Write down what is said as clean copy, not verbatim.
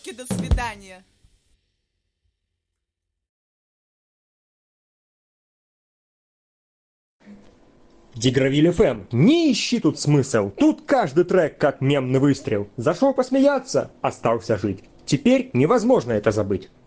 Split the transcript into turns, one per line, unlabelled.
Девушки, до свидания.
Дигравиль ФМ. Не ищи тут смысл. Тут каждый трек как мемный выстрел. Зашел посмеяться, остался жить. Теперь невозможно это забыть.